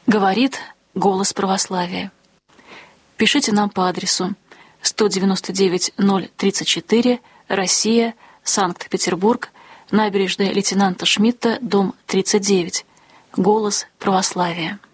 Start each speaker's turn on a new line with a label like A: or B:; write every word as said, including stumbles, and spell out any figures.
A: Говорит голос православия. Пишите нам по адресу сто девяносто девять ноль тридцать четыре, Россия, Санкт-Петербург, набережная лейтенанта Шмидта, дом тридцать девять. Голос православия.